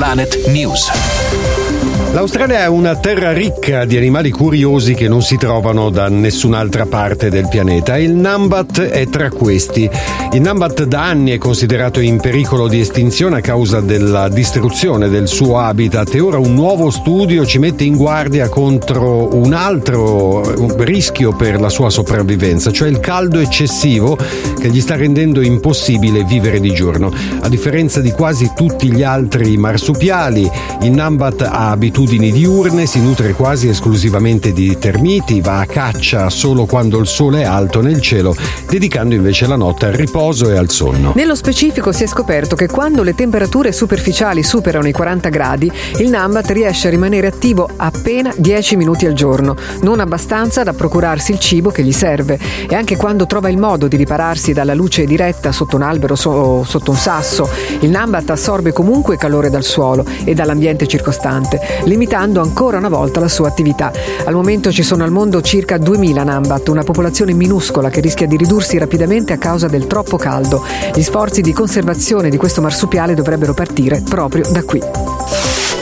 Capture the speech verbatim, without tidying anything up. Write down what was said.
Planet News. L'Australia è una terra ricca di animali curiosi che non si trovano da nessun'altra parte del pianeta. Il Nambat è tra questi. Il Nambat da anni è considerato in pericolo di estinzione a causa della distruzione del suo habitat e ora un nuovo studio ci mette in guardia contro un altro rischio per la sua sopravvivenza, cioè il caldo eccessivo che gli sta rendendo impossibile vivere di giorno. A differenza di quasi tutti gli altri marsupiali, il Nambat ha abitudini diurne, si nutre quasi esclusivamente di termiti, va a caccia solo quando il sole è alto nel cielo, dedicando invece la notte al riposo e al sonno. Nello specifico si è scoperto che quando le temperature superficiali superano i quaranta gradi, il Nambat riesce a rimanere attivo appena dieci minuti al giorno, non abbastanza da procurarsi il cibo che gli serve, e anche quando trova il modo di ripararsi dalla luce diretta sotto un albero o sotto un sasso, il Nambat assorbe comunque calore dal suolo e dall'ambiente circostante, limitando ancora una volta la sua attività. Al momento ci sono al mondo circa duemila Nambat, una popolazione minuscola che rischia di ridursi rapidamente a causa del troppo caldo. Gli sforzi di conservazione di questo marsupiale dovrebbero partire proprio da qui.